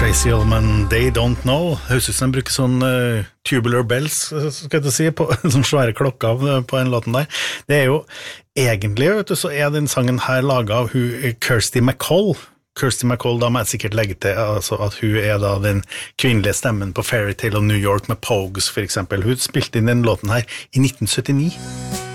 Tracy Ullman, They Don't Know. Høres ut som de bruker sånn tubular bells, skal jeg si, på sånn svære klokker på en låten der. Det jo egentlig, vet du, så den sangen her laget av Kirsty MacColl. Kirsty MacColl, da må jeg sikkert legge til altså, at hun da den kvinnelige stemmen på Fairy Tale of New York med Pogues, for eksempel. Hun spilte inn den låten her i 1979.